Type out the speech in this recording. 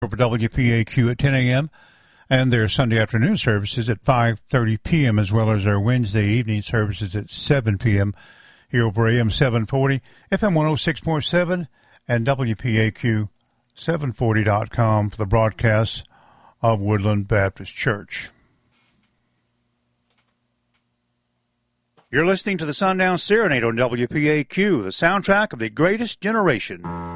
over WPAQ at 10 a.m. and their Sunday afternoon services at 5:30 p.m. as well as their Wednesday evening services at 7 p.m. here over AM 740, FM 106.7, and WPAQ740.com for the broadcasts of Woodland Baptist Church. You're listening to the Sundown Serenade on WPAQ, the soundtrack of the greatest generation.